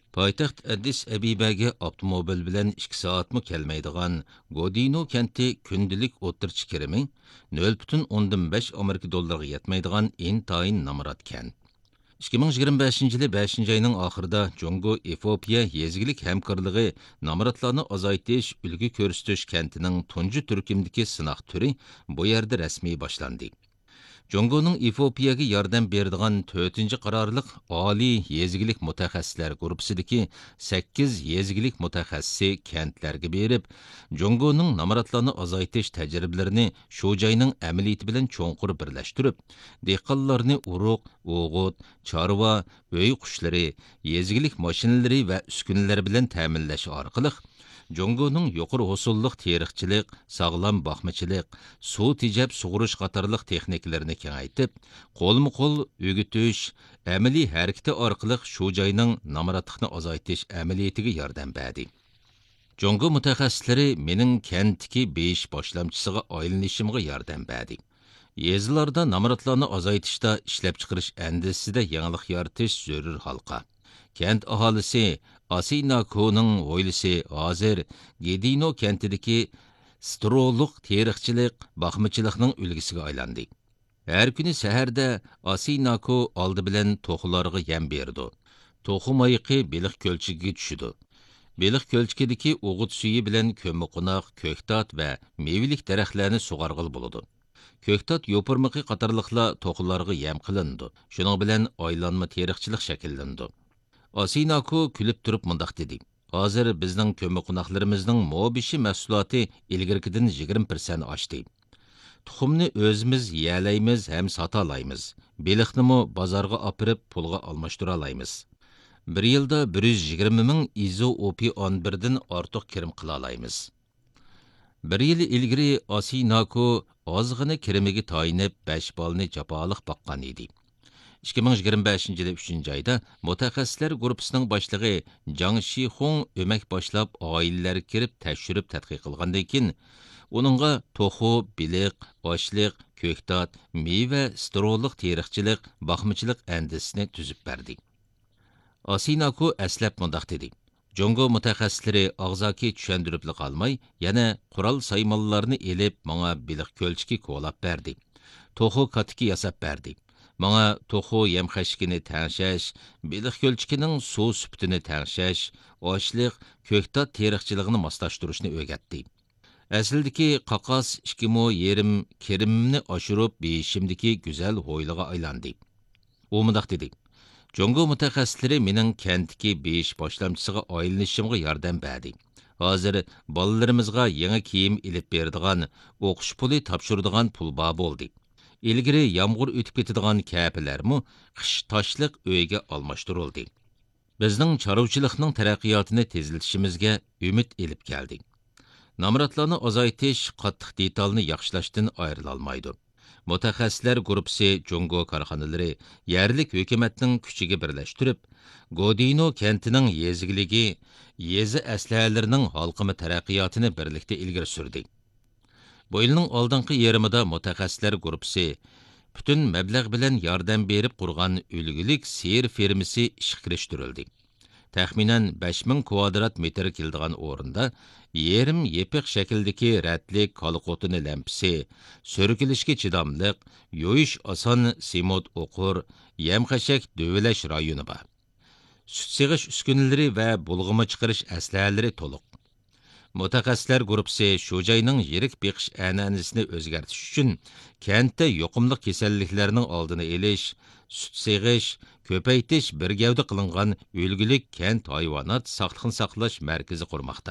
Poytaxt Addis Abebaga avtomobil bilan 2 soatmi kelmaydigan Godino kenti kundalik o'tirchi kirimi 0,5 Amerika dollariga yetmaydigan intayin namrat kent. 2025-yili 5-ayning oxirida Jongo Efiopiya yezigilik hamkorligi namratlarni azaytish ulgi ko'rsatish kentining tunji turkumdagi sinoq turi bu yerda rasmiy boshlandi. Jongo'nun Efiopiyaga yordam beradigan 4-chi qarorliq oliy yezigilik mutaxassislar guruhisidagi 8 yezigilik mutaxassisi kentlarga berib, Jongo'nun namaratlarni azaytish tajribalarini shu joyning amaliyoti bilan cho'nqur birlashtirib, dehqonlarni uruq, o'g'it, chorva, uy qushlari, yezigilik mashinalari va uskunalar bilan ta'minlash orqali Jongo'nun yuqori hosulliq teriqchilik, sog'lom boqmachilik, suv tejab sug'urish qatorliq texnikalarini kengaytib, qo'lma-qo'l o'gitish, amaliy harakati orqali shu joyning namaratlikni azaytish amaliyatiga yordam berdi. Jongo mutaxassislari mening kentdagi 5 boshlamchisiga aylanishimga yordam berdi. Yezilarda namaratlarni azaytishda ishlab chiqarish andisida yangilik yaratish zarur halqa. Kent aholisi Asinako'ning oilasi hozir Gedino kentidagi stroluk teriqchilik, baxmachilikning ulgisiga aylandi. Har kuni saharda Asinako oldi bilan to'qlarga yem berdi. To'qi mayiqi beliq ko'lchigiga tushidi. Beliq ko'lchigidagi o'g'it suyi bilan ko'miqo'noq, ko'ktat va mevilik daraxtlarni sug'arg'il bo'ladi. Ko'ktat yo'pirmiqi qatorliqlar to'qlarga yem qilindi. Shuning bilan aylanma teriqchilik shakllandi. Asinako kulib turib mundaq dedi. Hozir bizning ko'miqo'noqlarimizning mobishi mahsuloti ilgirkidan 20% oshdi. Tuxumni o'zimiz yeyalaymiz ham sota olaymiz. Beliqnimi bozorga opirib pulga almashtira olaymiz. Bir yilda 120 ming izo opi 11 dan ortiq kirim qila olaymiz. Bir yil ilgari Asinako ozg'ini kirimiga tayinib 5 bolni jafoliq boqqan edi. 2025-yili 3-ayda mutaxassislar guruhining boshlig'i Jang Shixong o'mak boshlab oilalarga kirib tekshirib tadqiq qilgandan keyin uningga to'xu, biliq, oshliq, ko'ktat, meva, strolliq teriqchilik, baxmachilik andisini tuzib berdi. Asinako aslab mundaq dedi. Jongo mutaxassislari og'zaki tushundiribli qolmay, yana qurol saymonlarni elib, menga biliq ko'lchiki qo'lab berdi. To'xu katiki yasab berdi. Menga to'xu yemxashkini tangshash, biliq ko'lchikining suv sufitini tangshash, oshliq, ko'ktat teriqchiligini moslashtirishni o'rgatdi. Aslidagi qaqas 2,5 kirimni oshirib, beshimdagi go'zal hoyliga aylandi. U mundaq dedi. Jongo mutaxassislari mening kentdagi 5 boshlamchisiga aylanishimga yordam berdi. Hozir bolalarimizga yangi kiyim ilib beradigan, o'qish puli topshiradigan pul bor bo'ldi. İlgiri yağmur ötüp ketadigan kapilarmı qish toshliq uyga almashtirildi. Bizning choruvchilikning taraqqiyotini tezlatishimizga umid elib keldi. Namratlarni azaytish qattiq detalni yaxshilashdan ayrila olmaydi. Mutaxassislar guruhi Jongo korxonalari yerlik hukumatning kuchiga birlashtirib, Godino kentining yezigiligi, yezi aslahalarining halqimi taraqqiyotini birlikda ilgari surdi. Bu yilning oldingi yerimida mutaxassislar guruhi butun mablag' bilan yordam berib qurgan ulgulik seyir fermasi ishga kirishtirildi. Taxminan 5000 kvadrat metr keladigan o'rinda yerim yepiq shakldagi ratlik qolqotini lampisi, so'rkilishga chidamliq, yo'yish oson simot o'qur, yem-xashak dövlash rayoni bor. Sut sig'ish uskunalari va bulg'ama chiqarish aslahalari to'liq. Mutaxassislar guruhi shu joyning yirik beqish an'anasini o'zgartirish uchun kentda yuqumli kasalliklarning oldini olish, sut sig'ish, ko'paytirish bir gavda qilingan o'lgulik kent hayvonot saqliqni saqlash markazi qurmoqda.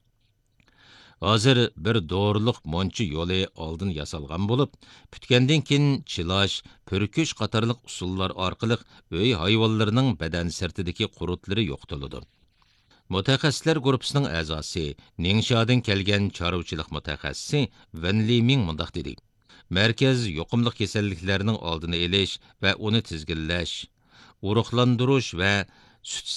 Hozir bir dorilik monchi yo'li oldin yasalgan bo'lib, putgandan keyin chilash, purkish qatorliq usullar orqali uy hayvonlarining badan sirtidagi qurutlari yo'qotiladi. Mutaxassislar guruhining a'zosi, Ningshadan kelgan choruvchilik mutaxassisi Wen Liming mundaq dedi. Markaz yuqumli kasalliklarning oldini olish va uni tizginlash, uruqlantirish va sut